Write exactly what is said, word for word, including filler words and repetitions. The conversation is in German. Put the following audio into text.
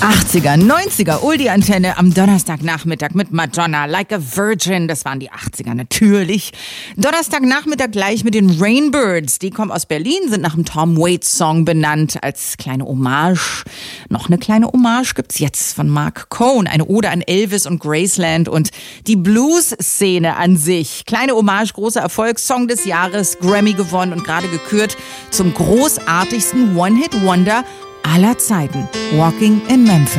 achtziger, neunziger, Oldie-Antenne am Donnerstagnachmittag mit Madonna, Like a Virgin, das waren die achtziger natürlich. Donnerstagnachmittag gleich mit den Rainbirds, die kommen aus Berlin, sind nach einem Tom Waits-Song benannt, als kleine Hommage. Noch eine kleine Hommage gibt's jetzt von Mark Cohn, eine Ode an Elvis und Graceland und die Blues-Szene an sich. Kleine Hommage, großer Erfolg, Song des Jahres, Grammy gewonnen und gerade gekürt zum großartigsten One-Hit-Wonder aller Zeiten. Walking in Memphis.